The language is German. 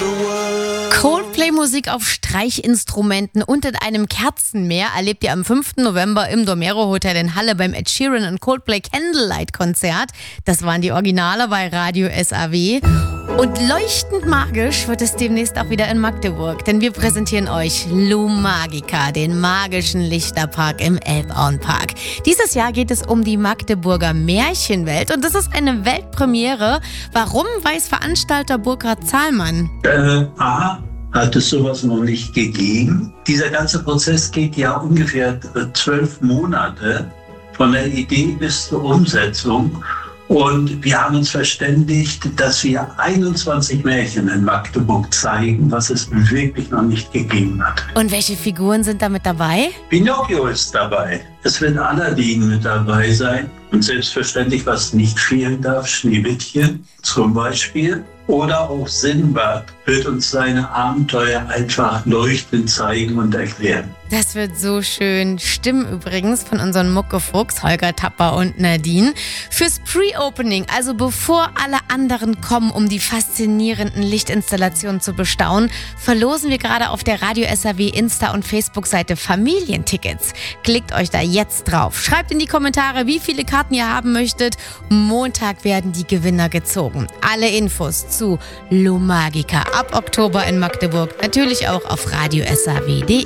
Coldplay-Musik auf Streichinstrumenten und in einem Kerzenmeer erlebt ihr am 5. November im Domero Hotel in Halle beim Ed Sheeran und Coldplay Candlelight-Konzert. Das waren die Originale bei Radio SAW. Und leuchtend magisch wird es demnächst auch wieder in Magdeburg, denn wir präsentieren euch Lumagica, den magischen Lichterpark im Elbauenpark. Dieses Jahr geht es um die Magdeburger Märchenwelt und das ist eine Weltpremiere. Warum, weiß Veranstalter Burkhard Zahlmann. Hat es sowas noch nicht gegeben. Dieser ganze Prozess geht ja ungefähr 12 Monate von der Idee bis zur Umsetzung. Und wir haben uns verständigt, dass wir 21 Märchen in Magdeburg zeigen, was es wirklich noch nicht gegeben hat. Und welche Figuren sind da mit dabei? Pinocchio ist dabei. Es wird Aladdin mit dabei sein. Und selbstverständlich, was nicht fehlen darf, Schneewittchen zum Beispiel. Oder auch Sinbad wird uns seine Abenteuer einfach leuchtend zeigen und erklären. Das wird so schön. Stimmen übrigens von unseren Muckefuchs, Holger Tapper und Nadine. Fürs Pre-Opening, also bevor alle anderen kommen, um die faszinierenden Lichtinstallationen zu bestaunen, verlosen wir gerade auf der Radio SAW Insta- und Facebook-Seite Familientickets. Klickt euch da jetzt drauf. Schreibt in die Kommentare, wie viele Karten ihr haben möchtet. Montag werden die Gewinner gezogen. Alle Infos zu Lumagica ab Oktober in Magdeburg natürlich auch auf radiosaw.de.